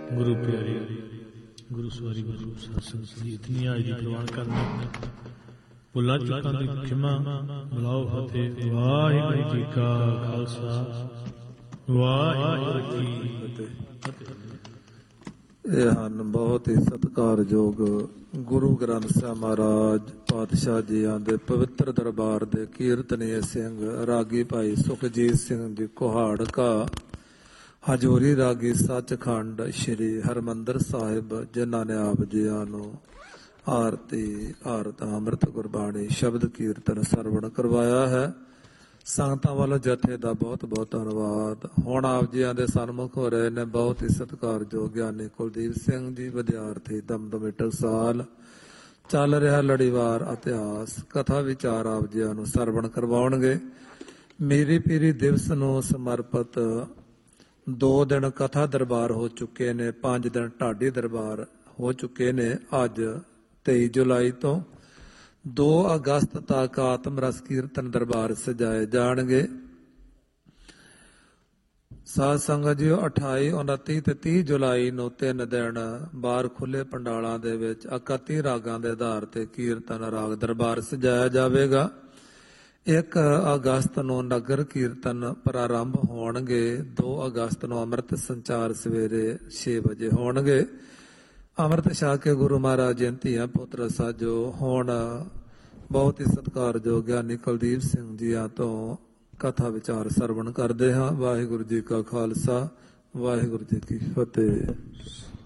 गुरु प्यारे गुरु सवारी गुरु सासंग जी इतनी आज की प्रवान करना भुला चुका दी खिमा बुलाओ फतेह वाहिगुरू जी का खालसा वाहिगुरू जी फतेह। ਇਹ ਹਨ ਬਹੁਤ ਹੀ ਸਤਿਕਾਰਯੋਗ ਗੁਰੂ ਗ੍ਰੰਥ ਸਾਹਿਬ ਮਹਾਰਾਜ ਪਾਤਸ਼ਾਹ ਜੀਆਂ ਦੇ ਪਵਿੱਤਰ ਦਰਬਾਰ ਦੇ ਕੀਰਤਨੀਏ ਸਿੰਘ ਰਾਗੀ ਭਾਈ ਸੁਖਜੀਤ ਸਿੰਘ ਜੀ ਕੁਹਾੜ ਕਾ ਹਜੂਰੀ ਰਾਗੀ ਸੱਚਖੰਡ ਸ੍ਰੀ ਹਰਿਮੰਦਰ ਸਾਹਿਬ, ਜਿਨ੍ਹਾਂ ਨੇ ਆਪ ਜੀਆਂ ਨੂੰ ਆਰਤੀ ਆਰਤ ਅੰਮ੍ਰਿਤ ਗੁਰਬਾਣੀ ਸ਼ਬਦ ਕੀਰਤਨ ਸਰਵਣ ਕਰਵਾਇਆ ਹੈ। ਸੰਗਤਾਂ ਵੱਲੋਂ ਜਥੇ ਦਾ ਬਹੁਤ ਬਹੁਤ ਧੰਨਵਾਦ। ਹੁਣ ਆਪ ਜੀਆਂ ਦੇ ਸਨਮੁਖ ਹੋ ਰਹੇ ਨੇ ਬਹੁਤ ਹੀ ਸਤਿਕਾਰਯੋਗ ਗਿਆਨੀ ਕੁਲਦੀਪ ਸਿੰਘ ਜੀ, ਵਿਦਿਆਰਥੀ ਦਮਦਮੀ ਟਕਸਾਲ। ਚੱਲ ਰਿਹਾ ਲੜੀਵਾਰ ਇਤਿਹਾਸ ਕਥਾ ਵਿਚਾਰ ਆਪ ਜੀਆਂ ਨੂੰ ਸਰਵਣ ਕਰਵਾਉਣਗੇ। ਮੀਰੀ ਪੀਰੀ ਦਿਵਸ ਨੂੰ ਸਮਰਪਿਤ 2 ਦਿਨ ਕਥਾ ਦਰਬਾਰ ਹੋ ਚੁੱਕੇ ਨੇ, 5 ਦਿਨ ਢਾਡੀ ਦਰਬਾਰ ਹੋ ਚੁੱਕੇ ਨੇ। ਅੱਜ 23 ਜੁਲਾਈ ਤੋਂ 2 ਅਗਸਤ ਤੱਕ ਆਤਮ ਰਸ ਕੀਰਤਨ ਦਰਬਾਰ ਸਜਾਏ ਜਾਣਗੇ। ਸਾਧ ਸੰਗਤ ਜੀ 28, 29 ਤੇ 30 ਜੁਲਾਈ ਨੂੰ 3 ਦਿਨ ਬਾਹਰ ਖੁੱਲੇ ਪੰਡਾਲਾਂ ਦੇ ਵਿੱਚ 31 ਰਾਗਾਂ ਦੇ ਆਧਾਰ ਤੇ ਕੀਰਤਨ ਰਾਗ ਦਰਬਾਰ ਸਜਾਇਆ ਜਾਵੇਗਾ। 1 ਅਗਸਤ ਨੂੰ ਨਗਰ ਕੀਰਤਨ ਪ੍ਰਾਰੰਭ ਹੋਣਗੇ। 2 ਅਗਸਤ ਨੂੰ ਅੰਮ੍ਰਿਤ ਸੰਚਾਰ ਸਵੇਰੇ 6 ਵਜੇ ਹੋਣਗੇ। ਅੰਮ੍ਰਿਤ ਛਕ ਕੇ ਗੁਰੂ ਮਹਾਰਾਜ ਦੀਆਂ ਧੀਆਂ ਪੁੱਤਰ ਸਾਜੋ ਹੁਣ ਬਹੁਤ ਹੀ ਸਤਿਕਾਰਯੋਗ ਗਿਆਨੀ ਕੁਲਦੀਪ ਸਿੰਘ ਜੀਆਂ ਤੋਂ ਕਥਾ ਵਿਚਾਰ ਸਰਵਣ ਕਰਦੇ ਹਾਂ। ਵਾਹਿਗੁਰੂ ਜੀ ਕਾ ਖਾਲਸਾ, ਵਾਹਿਗੁਰੂ ਜੀ ਕੀ ਫਤਿਹ।